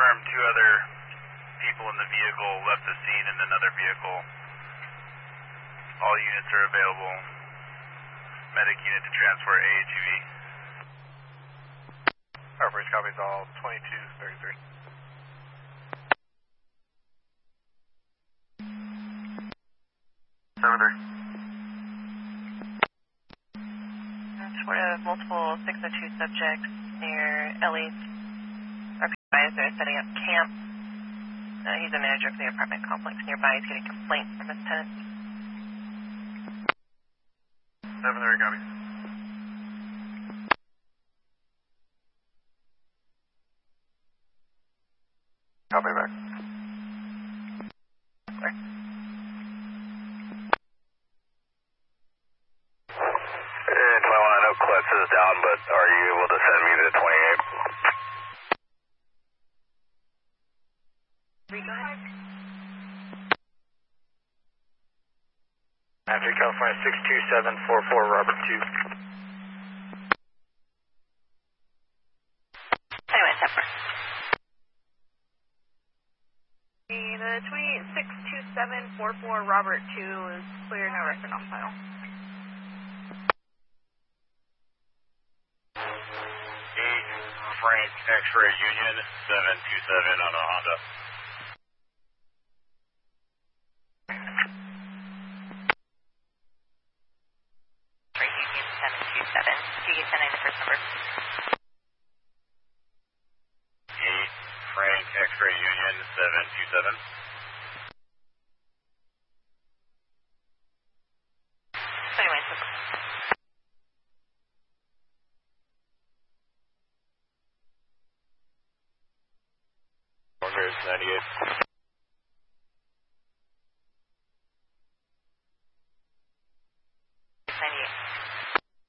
confirm 2 other people in the vehicle left the scene in another vehicle. All units are available. Medic unit to transport AHV. Our first copies all 2233. Sort of multiple 602 subjects near Ellie's. Our advisor is setting up camp. He's a manager for the apartment complex nearby. He's getting complaints from his tenants. 7-3, copy. Copy back. Sorry. I know Klutz is down, but are you able to send me the 28? After California 62744, Robert 2. Anyway, separate. The 62744, Robert 2 is clear, no record on file. Frank X-Ray Union 727 on a Honda. Union 727. You can send in the first number. 8 Frank X-Ray Union 727. Anyway, Here's 98.